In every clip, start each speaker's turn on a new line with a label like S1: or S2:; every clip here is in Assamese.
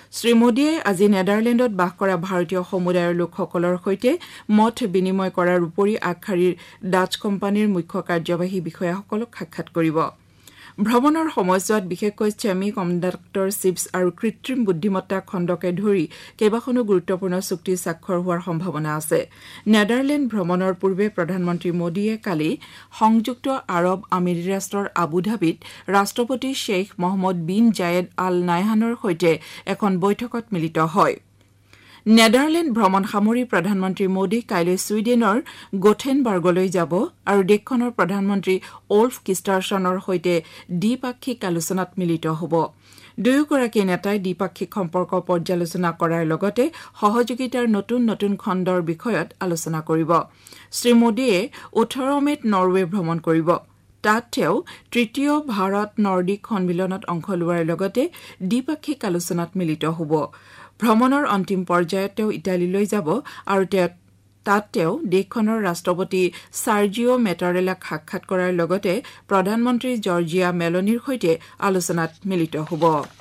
S1: শ্ৰী মোদীয়ে আজি নেদাৰলেণ্ডত বাস কৰা ভাৰতীয় সমুদায়ৰ লোকসকলৰ সৈতে মত বিনিময় কৰাৰ উপৰি আগশাৰীৰ ডাচ কোম্পানীৰ মুখ্য কাৰ্যবাহী বিষয়াসকলক সাক্ষাৎ কৰিব। ভ্ৰমণৰ সময়ছোৱাত বিশেষকৈ ছেমি কণ্ডাক্টৰ চিপছ আৰু কৃত্ৰিম বুদ্ধিমত্তা খণ্ডকে ধৰি কেইবাখনো গুৰুত্বপূৰ্ণ চুক্তি স্বাক্ষৰ হোৱাৰ সম্ভাৱনা আছে। নেদাৰলেণ্ড ভ্ৰমণৰ পূৰ্বে প্ৰধানমন্ত্ৰী মোদীয়ে কালি সংযুক্ত আৰৱ আমিৰি ৰাষ্ট্ৰৰ আবুধাবিত ৰাষ্ট্ৰপতি শ্বেইখ মহম্মদ বিন জায়েদ আল নাহয়ানৰ সৈতে এখন বৈঠকত মিলিত হয়। নেদাৰলেণ্ড ভ্ৰমণ সামৰি প্ৰধানমন্ত্ৰী মোদী কাইলৈ ছুইডেনৰ গোথেনবাৰ্গলৈ যাব আৰু দেশখনৰ প্ৰধানমন্ত্ৰী ওলফ কিষ্টাৰছনৰ সৈতে দ্বিপাক্ষিক আলোচনাত মিলিত হ'ব। দুয়োগৰাকী নেতাই দ্বিপাক্ষিক সম্পৰ্ক পৰ্যালোচনা কৰাৰ লগতে সহযোগিতাৰ নতুন নতুন খণ্ডৰ বিষয়ত আলোচনা কৰিব। শ্ৰী মোদীয়ে 18 মেত নৰৱে ভ্ৰমণ কৰিব। তাত তেওঁ তৃতীয় ভাৰত নৰ্ডিক সন্মিলনত অংশ লোৱাৰ লগতে দ্বিপাক্ষিক আলোচনাত মিলিত হ'ব। ভ্ৰমণৰ অন্তিম পৰ্যায়ত তেওঁ ইটালীলৈ যাব আৰু তাত তেওঁ দেশখনৰ ৰাষ্ট্ৰপতি চাৰ্জিঅ' মেটাৰেলাক সাক্ষাৎ কৰাৰ লগতে প্ৰধানমন্ত্ৰী জৰ্জিয়া মেলনিৰ সৈতে আলোচনাত মিলিত হ'ব।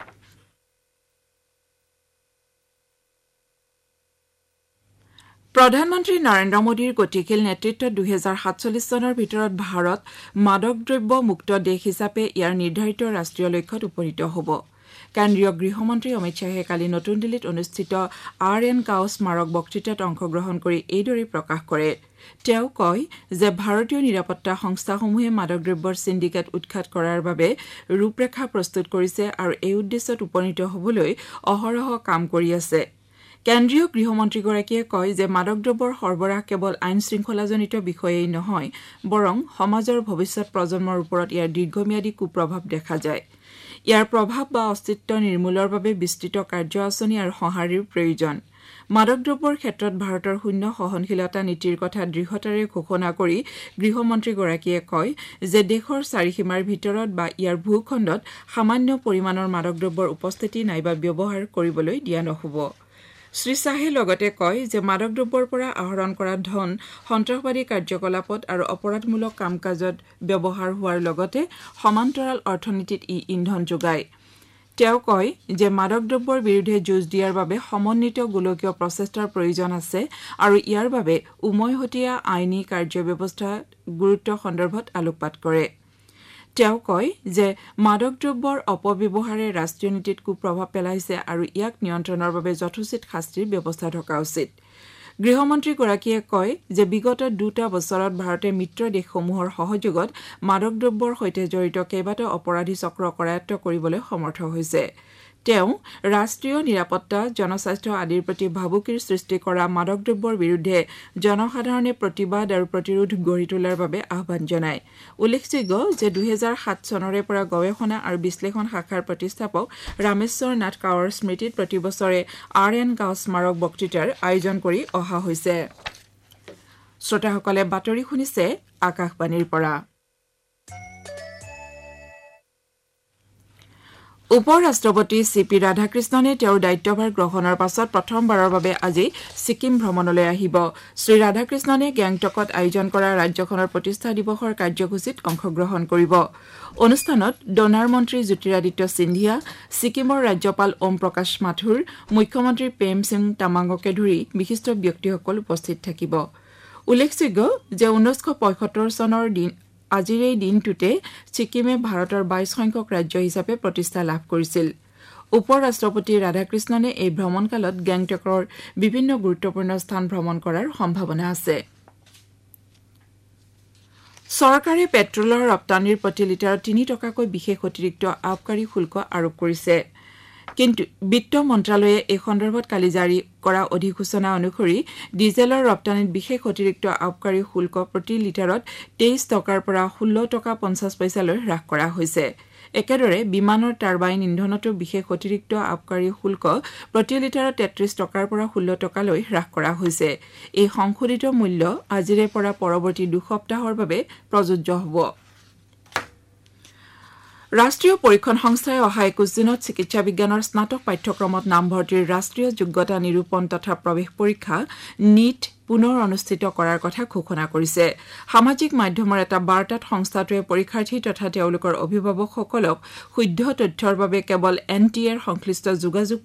S1: প্ৰধানমন্ত্ৰী নৰেন্দ্ৰ মোদীৰ গতিশীল নেতৃত্বত 2047 চনৰ ভিতৰত ভাৰত মাদক দ্ৰব্য মুক্ত দেশ হিচাপে ইয়াৰ নিৰ্ধাৰিত ৰাষ্ট্ৰীয় লক্ষ্যত উপনীত হ'ব। কেন্দ্ৰীয় গৃহমন্ত্ৰী অমিত শ্বাহে কালি নতুন দিল্লীত অনুষ্ঠিত RN কাও স্মাৰক বক্তৃতাত অংশগ্ৰহণ কৰি এইদৰে প্ৰকাশ কৰে। তেওঁ কয় যে ভাৰতীয় নিৰাপত্তা সংস্থাসমূহে মাদক দ্ৰব্যৰ চিণ্ডিকেট উৎখাত কৰাৰ বাবে ৰূপৰেখা প্ৰস্তুত কৰিছে আৰু এই উদ্দেশ্যত উপনীত হ'বলৈ অহৰহ কাম কৰি আছে। কেন্দ্ৰীয় গৃহমন্ত্ৰীগৰাকীয়ে কয় যে মাদক দ্ৰব্যৰ সৰবৰাহ কেৱল আইন শৃংখলাজনিত বিষয়েই নহয়, বৰং সমাজৰ ভৱিষ্যৎ প্ৰজন্মৰ ওপৰত ইয়াৰ দীৰ্ঘম্যাদী কুপ্ৰভাৱ দেখা যায়। ইয়াৰ প্ৰভাৱ বা অস্তিত্ব নিৰ্মূলৰ বাবে বিস্তৃত কাৰ্য আঁচনি আৰু সঁহাৰিৰ প্ৰয়োজন। মাদক দ্ৰব্যৰ ক্ষেত্ৰত ভাৰতৰ শূন্য সহনশীলতা নীতিৰ কথা দৃঢ়তাৰে ঘোষণা কৰি গৃহমন্ত্ৰীগৰাকীয়ে কয় যে দেশৰ চাৰিসীমাৰ ভিতৰত বা ইয়াৰ ভূখণ্ডত সামান্য পৰিমাণৰ মাদক দ্ৰব্যৰ উপস্থিতি নাইবা ব্যৱহাৰ কৰিবলৈ দিয়া নহ'ব। শ্ৰীশ্বাহে লগতে কয় যে মাদক দ্ৰব্যৰ পৰা আহৰণ কৰা ধন সন্ত্ৰাসবাদী কাৰ্যকলাপত আৰু অপৰাধমূলক কাম কাজত ব্যৱহাৰ হোৱাৰ লগতে সমান্তৰাল অৰ্থনীতিত ইন্ধন যোগায়। তেওঁ কয় যে মাদক দ্ৰব্যৰ বিৰুদ্ধে যুঁজ দিয়াৰ বাবে সমন্বিত গোলকীয় প্ৰচেষ্টাৰ প্ৰয়োজন আছে আৰু ইয়াৰ বাবে উমৈহতীয়া আইনী কাৰ্যব্যৱস্থা গুৰুত্ব সন্দৰ্ভত আলোকপাত কৰে। তেওঁ কয় যে মাদক দ্ৰব্যৰ অপব্যৱহাৰে ৰাষ্ট্ৰীয় নীতিত কুপ্ৰভাৱ পেলাইছে আৰু ইয়াক নিয়ন্ত্ৰণৰ বাবে যথোচিত শাস্তিৰ ব্যৱস্থা থকা উচিত। গৃহমন্ত্ৰীগৰাকীয়ে কয় যে বিগত 2 বছৰত ভাৰতে মিত্ৰ দেশসমূহৰ সহযোগত মাদক দ্ৰব্যৰ সৈতে জড়িত কেইবাটাও অপৰাধী চক্ৰ কৰায়ত্ব কৰিবলৈ সমৰ্থ হৈছে। তেওঁ ৰাষ্ট্ৰীয় নিৰাপত্তা, জনস্বাস্থ্য আদিৰ প্ৰতি ভাবুকিৰ সৃষ্টি কৰা মাদক দ্ৰব্যৰ বিৰুদ্ধে জনসাধাৰণে প্ৰতিবাদ আৰু প্ৰতিৰোধ গঢ়ি তোলাৰ বাবে আহ্বান জনায়। উল্লেখযোগ্য যে 2007 চনৰে পৰা গৱেষণা আৰু বিশ্লেষণ শাখাৰ প্ৰতিষ্ঠাপক ৰামেশ্বৰ নাথ কাৱৰ স্মৃতিত প্ৰতিবছৰে RN কাও স্মাৰক বক্তৃতাৰ আয়োজন কৰি অহা হৈছে। শ্ৰোতাসকলে বাতৰি শুনিছে আকাশবাণীৰ পৰা। উপ ৰাষ্ট্ৰপতি CP ৰাধাকৃষ্ণনে তেওঁৰ দায়িত্বভাৰ গ্ৰহণৰ পাছত প্ৰথমবাৰৰ বাবে আজি ছিকিম ভ্ৰমণলৈ আহিব। শ্ৰী ৰাধাকৃষ্ণনে গেংটকত আয়োজন কৰা ৰাজ্যখনৰ প্ৰতিষ্ঠা দিৱসৰ কাৰ্যসূচীত অংশগ্ৰহণ কৰিব। অনুষ্ঠানত ডনাৰ মন্ত্ৰী জ্যোতিৰাদিত্য সিন্ধিয়া, ছিকিমৰ ৰাজ্যপাল ওম প্ৰকাশ মাথুৰ, মুখ্যমন্ত্ৰী প্ৰেম সিং তামাঙকে ধৰি বিশিষ্ট ব্যক্তিসকল উপস্থিত থাকিব। উল্লেখযোগ্য যে 1975 চনৰ আজিৰ এই দিনটোতে ছিকিমে ভাৰতৰ 22 সংখ্যক ৰাজ্য হিচাপে প্ৰতিষ্ঠা লাভ কৰিছিল। উপ ৰাষ্ট্ৰপতি ৰাধাকৃষ্ণনে এই ভ্ৰমণকালত গেংটকৰ বিভিন্ন গুৰুত্বপূৰ্ণ স্থান ভ্ৰমণ কৰাৰ সম্ভাৱনা আছে। চৰকাৰে পেট্ৰলৰ ৰপ্তানিৰ প্ৰতি লিটাৰত 3 টকাকৈ বিশেষ অতিৰিক্ত আবকাৰী শুল্ক আৰোপ কৰিছে। কিন্তু বিত্ত মন্ত্ৰালয়ে এই সন্দৰ্ভত কালি জাৰি কৰা অধিসূচনা অনুসৰি ডিজেলৰ ৰপ্তানিত বিশেষ অতিৰিক্ত আবকাৰী শুল্ক প্ৰতি লিটাৰত 23 টকাৰ পৰা 16 টকা 50 পইচালৈ হ্ৰাস কৰা হৈছে। একেদৰে বিমানৰ টাৰ্বাইন ইন্ধনতো বিশেষ অতিৰিক্ত আবকাৰী শুল্ক প্ৰতি লিটাৰত 33 টকাৰ পৰা 16 টকালৈ হ্ৰাস কৰা হৈছে। এই সংশোধিত মূল্য আজিৰে পৰা পৰৱৰ্তী 2 সপ্তাহৰ বাবে প্ৰযোজ্য হ'ব। ৰাষ্ট্ৰীয় পৰীক্ষণ সংস্থাই অহা 21 জুনত চিকিৎসা বিজ্ঞানৰ স্নাতক পাঠ্যক্ৰমত নামভৰ্তিৰ ৰাষ্ট্ৰীয় যোগ্যতা নিৰূপণ তথা প্ৰৱেশ পৰীক্ষা NEET পুনৰ অনুষ্ঠিত কৰাৰ কথা ঘোষণা কৰিছে। সামাজিক মাধ্যমৰ এটা বাৰ্তাত সংস্থাটোৱে পৰীক্ষাৰ্থী তথা তেওঁলোকৰ অভিভাৱকসকলক শুদ্ধ তথ্যৰ বাবে কেৱল NTA ৰ সংশ্লিষ্ট যোগাযোগ